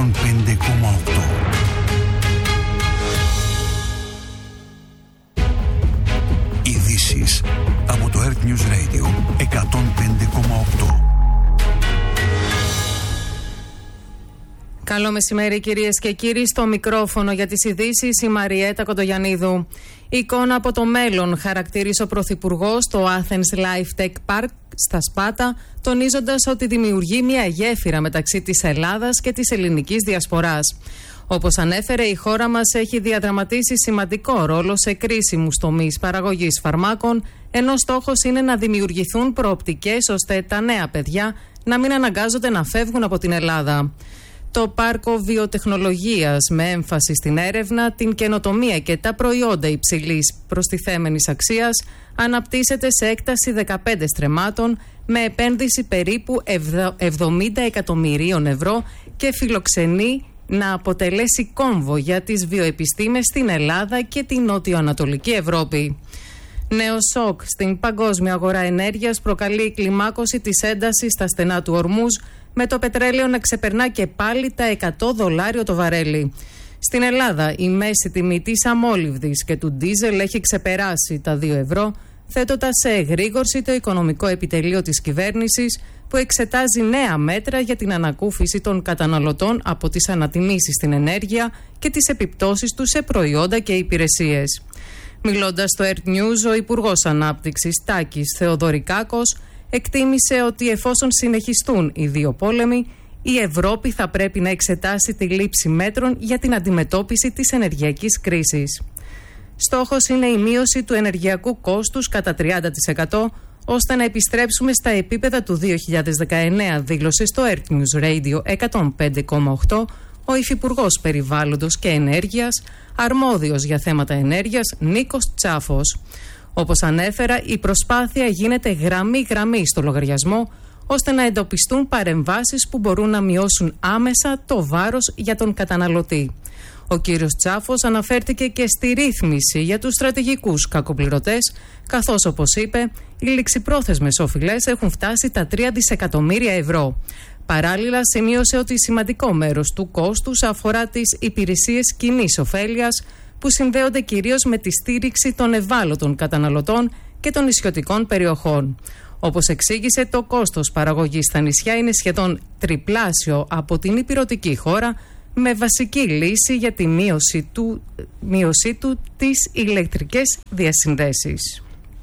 105,8. Ειδήσεις από το Earth News Radio 105,8. Καλό μεσημέρι κυρίες και κύριοι, στο μικρόφωνο για τις ειδήσεις η Μαριέτα Κοντογιαννίδου. Εικόνα από το μέλλον χαρακτήρισε ο Πρωθυπουργός στο Athens Life Tech Park στα Σπάτα, τονίζοντας ότι δημιουργεί μια γέφυρα μεταξύ της Ελλάδας και της ελληνικής διασποράς. Όπως ανέφερε, η χώρα μας έχει διαδραματίσει σημαντικό ρόλο σε κρίσιμους τομείς παραγωγής φαρμάκων, ενώ στόχος είναι να δημιουργηθούν προοπτικές ώστε τα νέα παιδιά να μην αναγκάζονται να φεύγουν από την Ελλάδα. Το πάρκο βιοτεχνολογίας με έμφαση στην έρευνα, την καινοτομία και τα προϊόντα υψηλής προστιθέμενης αξίας αναπτύσσεται σε έκταση 15 στρεμμάτων με επένδυση περίπου 70 εκατομμυρίων ευρώ και φιλοξενεί να αποτελέσει κόμβο για τις βιοεπιστήμες στην Ελλάδα και την νότιο-ανατολική Ευρώπη. Νέο σοκ στην παγκόσμια αγορά ενέργειας προκαλεί η κλιμάκωση της έντασης στα στενά του Ορμούζ, με το πετρέλαιο να ξεπερνά και πάλι τα $100 το βαρέλι. Στην Ελλάδα η μέση τιμή της αμόλυβδης και του ντίζελ έχει ξεπεράσει τα 2 ευρώ, θέτοντας σε εγρήγορση το οικονομικό επιτελείο της κυβέρνησης, που εξετάζει νέα μέτρα για την ανακούφιση των καταναλωτών από τις ανατιμήσεις στην ενέργεια και τις επιπτώσεις τους σε προϊόντα και υπηρεσίες. Μιλώντας στο Earth News, ο Υπουργός Ανάπτυξης Τάκης Θεοδωρικάκος εκτίμησε ότι εφόσον συνεχιστούν οι δύο πόλεμοι, η Ευρώπη θα πρέπει να εξετάσει τη λήψη μέτρων για την αντιμετώπιση της ενεργειακής κρίσης. Στόχος είναι η μείωση του ενεργειακού κόστους κατά 30%, ώστε να επιστρέψουμε στα επίπεδα του 2019, δήλωσε στο Earth News Radio 105,8 ο Υφυπουργός Περιβάλλοντος και Ενέργειας, αρμόδιος για θέματα ενέργειας, Νίκος Τσάφος. Όπως ανέφερα, η προσπάθεια γίνεται γραμμή-γραμμή στο λογαριασμό, ώστε να εντοπιστούν παρεμβάσεις που μπορούν να μειώσουν άμεσα το βάρος για τον καταναλωτή. Ο κύριος Τσάφος αναφέρθηκε και στη ρύθμιση για τους στρατηγικούς κακοπληρωτές, καθώς, όπως είπε, οι ληξιπρόθεσμες οφειλές έχουν φτάσει τα 3 δισεκατομμύρια ευρώ. Παράλληλα, σημείωσε ότι σημαντικό μέρος του κόστους αφορά τις υπηρεσίες κοινής ωφέλειας, που συνδέονται κυρίως με τη στήριξη των ευάλωτων καταναλωτών και των νησιωτικών περιοχών. Όπως εξήγησε, το κόστος παραγωγής στα νησιά είναι σχεδόν τριπλάσιο από την ηπειρωτική χώρα, με βασική λύση για τη μείωσή του τις ηλεκτρικές διασυνδέσεις.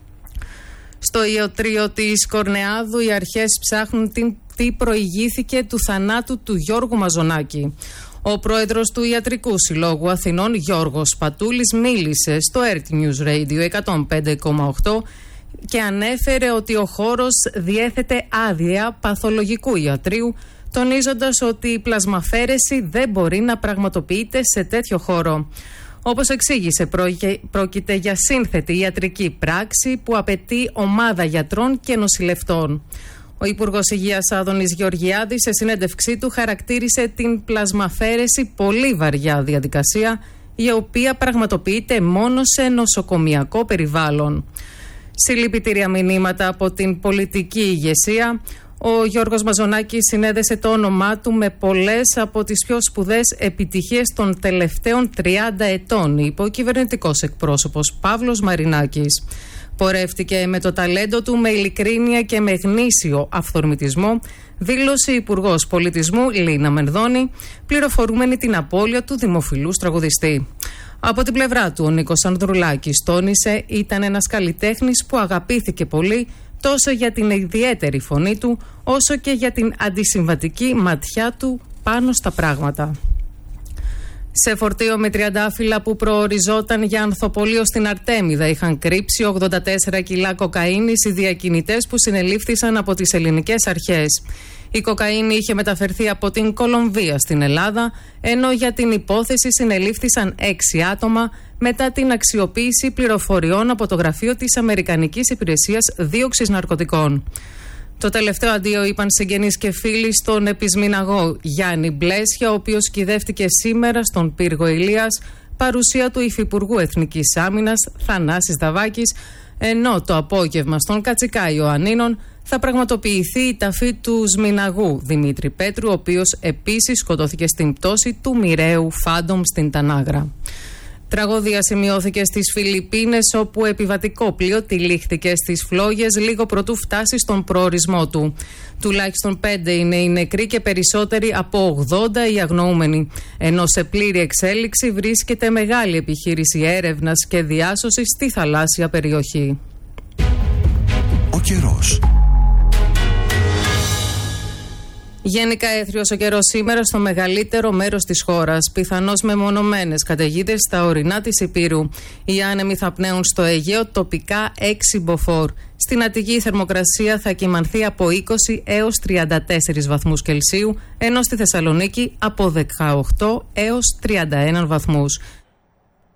Στο ιατρείο της Κορνεάδου οι αρχές ψάχνουν τι προηγήθηκε του θανάτου του Γιώργου Μαζονάκη. Ο πρόεδρος του Ιατρικού Συλλόγου Αθηνών, Γιώργος Πατούλης, μίλησε στο Earth News Radio 105,8 και ανέφερε ότι ο χώρος διέθετε άδεια παθολογικού ιατρίου, τονίζοντας ότι η πλασμαφέρεση δεν μπορεί να πραγματοποιείται σε τέτοιο χώρο. Όπως εξήγησε, πρόκειται για σύνθετη ιατρική πράξη που απαιτεί ομάδα γιατρών και νοσηλευτών. Ο Υπουργός Υγείας Άδωνης Γεωργιάδης, σε συνέντευξή του, χαρακτήρισε την πλασμαφέρεση πολύ βαριά διαδικασία, η οποία πραγματοποιείται μόνο σε νοσοκομιακό περιβάλλον. Συλληπιτήρια μηνύματα από την πολιτική ηγεσία. Ο Γιώργος Μαζονάκης συνέδεσε το όνομά του με πολλές από τις πιο σπουδαίες επιτυχίες των τελευταίων 30 ετών, είπε ο κυβερνητικός εκπρόσωπος Παύλος Μαρινάκης. Πορεύτηκε με το ταλέντο του με ειλικρίνεια και με γνήσιο αυθορμητισμό, δήλωσε η Υπουργός Πολιτισμού Λίνα Μενδώνη, πληροφορούμενη την απώλεια του δημοφιλούς τραγουδιστή. Από την πλευρά του, ο Νίκος Ανδρουλάκης τόνισε, ήταν ένας καλλιτέχνης που αγαπήθηκε πολύ, τόσο για την ιδιαίτερη φωνή του, όσο και για την αντισυμβατική ματιά του πάνω στα πράγματα. Σε φορτίο με τριαντάφυλλα που προοριζόταν για ανθοπολείο στην Αρτέμιδα είχαν κρύψει 84 κιλά κοκαίνης οι διακινητές που συνελήφθησαν από τις ελληνικές αρχές. Η κοκαίνη είχε μεταφερθεί από την Κολομβία στην Ελλάδα, ενώ για την υπόθεση συνελήφθησαν 6 άτομα μετά την αξιοποίηση πληροφοριών από το γραφείο της Αμερικανικής Υπηρεσίας Δίωξης Ναρκωτικών. Το τελευταίο αντίο είπαν συγγενείς και φίλοι στον επισμηναγό Γιάννη Μπλέσια, ο οποίος κυδεύτηκε σήμερα στον πύργο Ηλίας, παρουσία του Υφυπουργού Εθνικής Άμυνας Θανάσης Δαβάκης, ενώ το απόγευμα στον Κατσικά Ιωαννίνων θα πραγματοποιηθεί η ταφή του Σμιναγού Δημήτρη Πέτρου, ο οποίος επίσης σκοτώθηκε στην πτώση του μοιραίου Phantom στην Τανάγρα. Τραγωδία σημειώθηκε στις Φιλιππίνες, όπου επιβατικό πλοίο τυλίχθηκε στις φλόγες λίγο προτού φτάσει στον προορισμό του. Τουλάχιστον 5 είναι οι νεκροί και περισσότεροι από 80 οι αγνοούμενοι. Ενώ σε πλήρη εξέλιξη βρίσκεται μεγάλη επιχείρηση έρευνας και διάσωσης στη θαλάσσια περιοχή. Ο καιρός. Γενικά έθριος ο καιρός σήμερα στο μεγαλύτερο μέρος της χώρας, πιθανώς με μονομένες καταιγίδες στα ορεινά της Ηπείρου. Οι άνεμοι θα πνέουν στο Αιγαίο, τοπικά 6 μποφόρ. Στην Αττική η θερμοκρασία θα κυμανθεί από 20 έως 34 βαθμούς Κελσίου, ενώ στη Θεσσαλονίκη από 18 έως 31 βαθμούς.